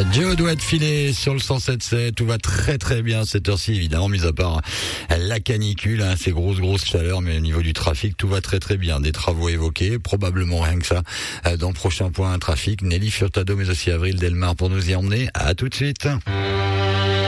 Joe doit être filé sur le 107.7, tout va très très bien cette heure-ci évidemment, mis à part la canicule, ces grosses chaleurs, mais au niveau du trafic, tout va très très bien. Des travaux évoqués, probablement rien que ça, dans le prochain point trafic. Nelly Furtado, mais aussi Avril Delmar pour nous y emmener. À tout de suite.